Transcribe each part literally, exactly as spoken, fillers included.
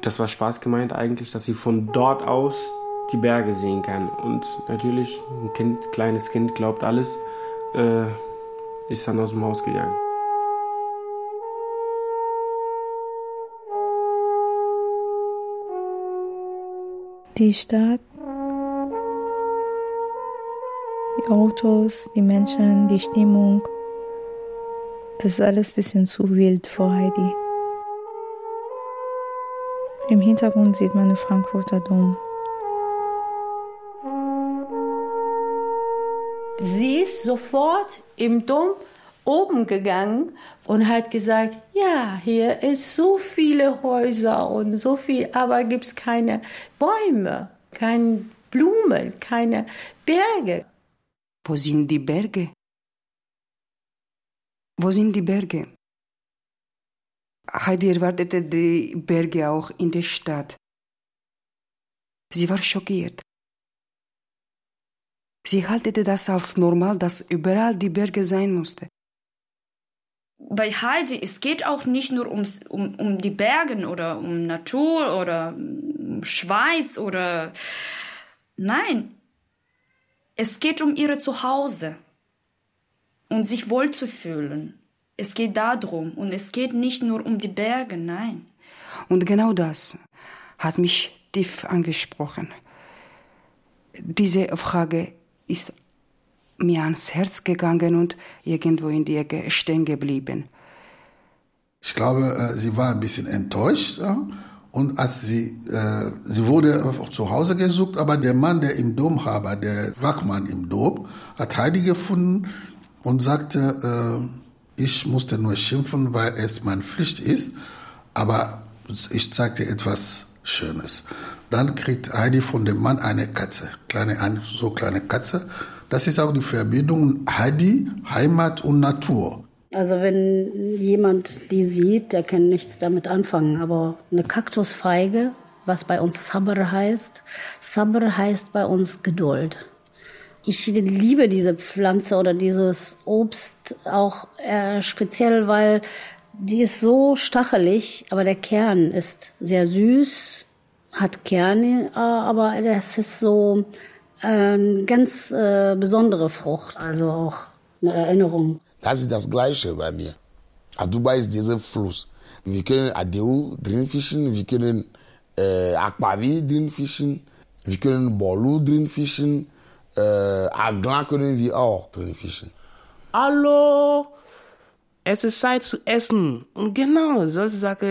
Das war Spaß gemeint eigentlich, dass sie von dort aus die Berge sehen kann. Und natürlich, ein Kind, kleines Kind glaubt alles, äh, ist dann aus dem Haus gegangen. Die Stadt, die Autos, die Menschen, die Stimmung, das ist alles ein bisschen zu wild für Heidi. Im Hintergrund sieht man den Frankfurter Dom. Sie ist sofort im Dom oben gegangen und hat gesagt, ja, hier ist so viele Häuser und so viel, aber gibt es keine Bäume, keine Blumen, keine Berge. Wo sind die Berge? Wo sind die Berge? Heidi erwartete die Berge auch in der Stadt. Sie war schockiert. Sie haltete das als normal, dass überall die Berge sein musste. Bei Heidi, es geht auch nicht nur ums, um, um die Berge oder um Natur oder um Schweiz oder... Nein, es geht um ihre Zuhause und sich wohlzufühlen. Es geht darum und es geht nicht nur um die Berge, nein. Und genau das hat mich tief angesprochen. Diese Frage ist mir ans Herz gegangen und irgendwo in die Ecke stehen geblieben. Ich glaube, sie war ein bisschen enttäuscht. Und als sie, sie wurde auch zu Hause gesucht, aber der Mann, der im Dom war, der Wachmann im Dom, hat Heidi gefunden und sagte, ich musste nur schimpfen, weil es meine Pflicht ist, aber ich zeige dir etwas Schönes. Dann kriegt Heidi von dem Mann eine Katze, kleine, eine so kleine Katze. Das ist auch die Verbindung Heidi, Heimat und Natur. Also wenn jemand die sieht, der kann nichts damit anfangen. Aber eine Kaktusfeige, was bei uns Sabr heißt, Sabr heißt bei uns Geduld. Ich liebe diese Pflanze oder dieses Obst auch äh, speziell, weil die ist so stachelig, aber der Kern ist sehr süß, hat Kerne, äh, aber das ist so äh, eine ganz äh, besondere Frucht, also auch eine Erinnerung. Das ist das Gleiche bei mir. Aduba ist dieser Fluss. Wir können Adeu drin fischen, wir können äh, Akpavi drin fischen, wir können Bolu drin fischen, äh, Aglan können wir auch drin fischen. Hallo, es ist Zeit zu essen. Und genau, solche Sachen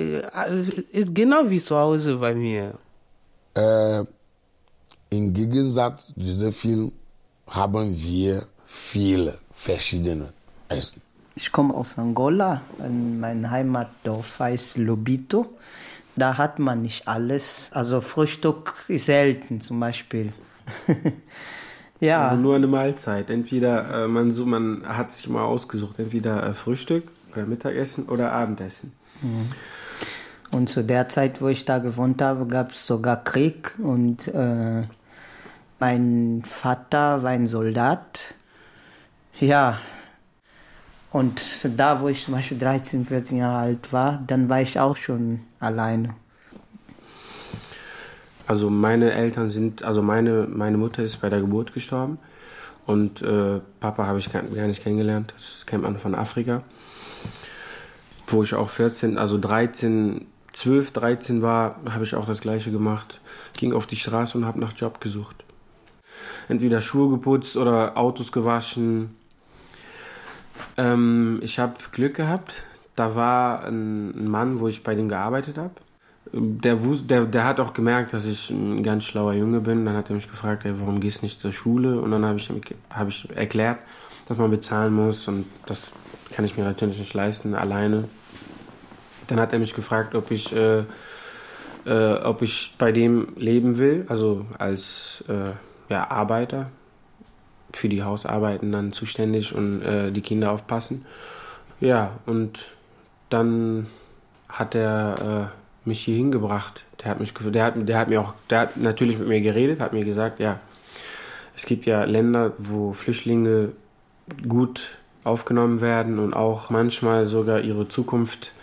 ist genau wie zu Hause bei mir. Äh, Im Gegensatz zu diesem Film haben wir viele verschiedene Essen. Ich komme aus Angola, mein Heimatdorf heißt Lobito. Da hat man nicht alles, also Frühstück ist selten zum Beispiel. Ja. Also nur eine Mahlzeit. Entweder äh, man so, man hat sich mal ausgesucht, entweder äh, Frühstück oder Mittagessen oder Abendessen. Und zu der Zeit, wo ich da gewohnt habe, gab es sogar Krieg und äh, mein Vater war ein Soldat. Ja. Und da, wo ich zum Beispiel dreizehn, vierzehn Jahre alt war, dann war ich auch schon alleine. Also meine Eltern sind, also meine, meine Mutter ist bei der Geburt gestorben und äh, Papa habe ich gar nicht kennengelernt. Das kennt man von Afrika. Wo ich auch vierzehn, also dreizehn, zwölf, dreizehn war, habe ich auch das Gleiche gemacht. Ging auf die Straße und habe nach Job gesucht. Entweder Schuhe geputzt oder Autos gewaschen. Ähm, ich habe Glück gehabt. Da war ein, ein Mann, wo ich bei dem gearbeitet habe. Der, der, der hat auch gemerkt, dass ich ein ganz schlauer Junge bin. Dann hat er mich gefragt, ey, warum gehst du nicht zur Schule? Und dann habe ich, hab ich erklärt, dass man bezahlen muss. Und das kann ich mir natürlich nicht leisten, alleine. Dann hat er mich gefragt, ob ich, äh, äh, ob ich bei dem leben will. Also als äh, ja, Arbeiter. Für die Hausarbeiten dann zuständig und äh, die Kinder aufpassen. Ja, und dann hat er... Äh, mich hier hingebracht. Der hat mich, der hat, der hat mir auch, der hat natürlich mit mir geredet, hat mir gesagt, ja, es gibt ja Länder, wo Flüchtlinge gut aufgenommen werden und auch manchmal sogar ihre Zukunft